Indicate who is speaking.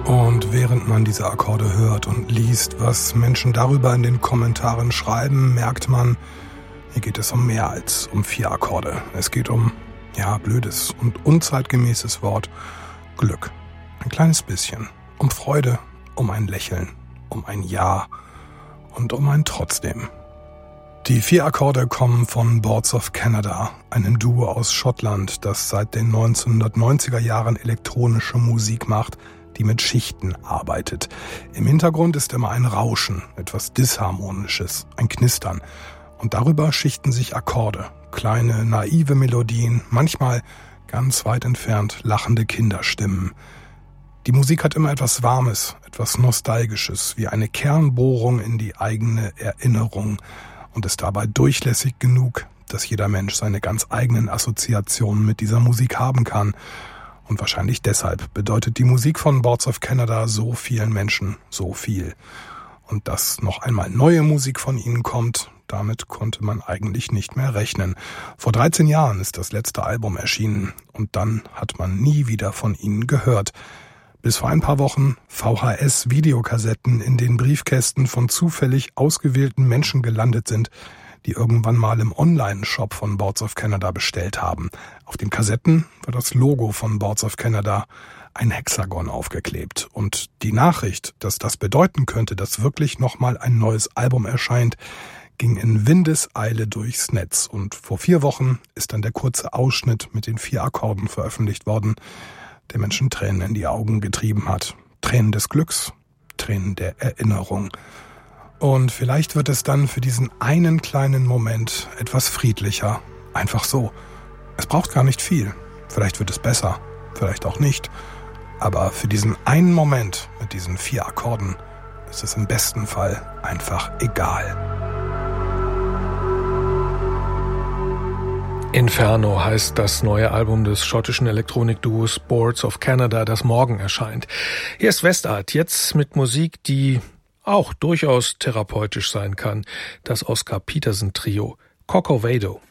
Speaker 1: Und während man diese Akkorde hört und liest, was Menschen darüber in den Kommentaren schreiben, merkt man, hier geht es um mehr als um 4 Akkorde. Es geht um, blödes und unzeitgemäßes Wort, Glück. Ein kleines bisschen. Um Freude, um ein Lächeln, um ein Ja und um ein Trotzdem. Die 4 Akkorde kommen von Boards of Canada, einem Duo aus Schottland, das seit den 1990er Jahren elektronische Musik macht, die mit Schichten arbeitet. Im Hintergrund ist immer ein Rauschen, etwas Disharmonisches, ein Knistern. Und darüber schichten sich Akkorde, kleine, naive Melodien, manchmal ganz weit entfernt lachende Kinderstimmen. Die Musik hat immer etwas Warmes, etwas Nostalgisches, wie eine Kernbohrung in die eigene Erinnerung und ist dabei durchlässig genug, dass jeder Mensch seine ganz eigenen Assoziationen mit dieser Musik haben kann. Und wahrscheinlich deshalb bedeutet die Musik von Boards of Canada so vielen Menschen so viel. Und dass noch einmal neue Musik von ihnen kommt, damit konnte man eigentlich nicht mehr rechnen. Vor 13 Jahren ist das letzte Album erschienen und dann hat man nie wieder von ihnen gehört. Bis vor ein paar Wochen VHS-Videokassetten in den Briefkästen von zufällig ausgewählten Menschen gelandet sind, die irgendwann mal im Online-Shop von Boards of Canada bestellt haben. Auf den Kassetten war das Logo von Boards of Canada, ein Hexagon, aufgeklebt. Und die Nachricht, dass das bedeuten könnte, dass wirklich nochmal ein neues Album erscheint, ging in Windeseile durchs Netz. Und vor 4 Wochen ist dann der kurze Ausschnitt mit den 4 Akkorden veröffentlicht worden, der Menschen Tränen in die Augen getrieben hat. Tränen des Glücks, Tränen der Erinnerung. Und vielleicht wird es dann für diesen einen kleinen Moment etwas friedlicher. Einfach so. Es braucht gar nicht viel. Vielleicht wird es besser, vielleicht auch nicht. Aber für diesen einen Moment mit diesen 4 Akkorden ist es im besten Fall einfach egal.
Speaker 2: Inferno heißt das neue Album des schottischen Elektronikduos Boards of Canada, das morgen erscheint. Hier ist Westart, jetzt mit Musik, die auch durchaus therapeutisch sein kann. Das Oscar Peterson Trio, Corcovado.